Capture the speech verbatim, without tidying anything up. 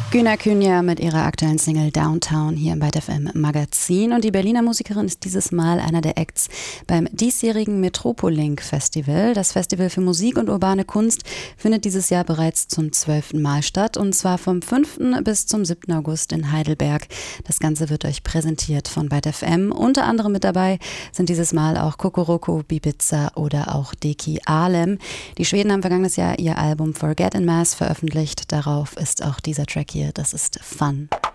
Güner Künja mit ihrer aktuellen Single Downtown hier im Byte F M Magazin. Und die Berliner Musikerin ist dieses Mal einer der Acts beim diesjährigen Metropoliink Festival. Das Festival für Musik und urbane Kunst findet dieses Jahr bereits zum zwölften Mal statt. Und zwar vom fünften bis zum siebten August in Heidelberg. Das Ganze wird euch präsentiert von Byte F M. Unter anderem mit dabei sind dieses Mal auch Kokoroko, Bibiza oder auch Deki Alem. Die Schweden haben vergangenes Jahr ihr Album Forget in Mass veröffentlicht. Darauf ist auch dieser Track hier. Das ist Fun.